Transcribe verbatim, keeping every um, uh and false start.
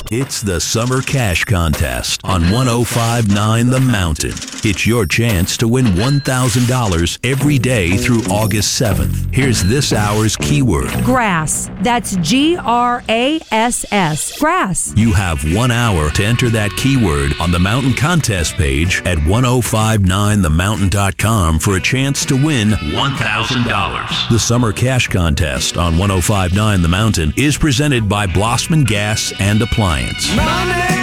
It's the Summer Cash Contest on one oh five point nine The Mountain. It's your chance to win one thousand dollars every day through August seventh. Here's this hour's keyword. Grass. That's G R A S S. Grass. You have one hour to enter that keyword on the Mountain Contest page at ten fifty-nine the mountain dot com for a chance to win one thousand dollars. The Summer Cash Contest on ten fifty-nine The Mountain is presented by Blossman Gas and Appliance. Money!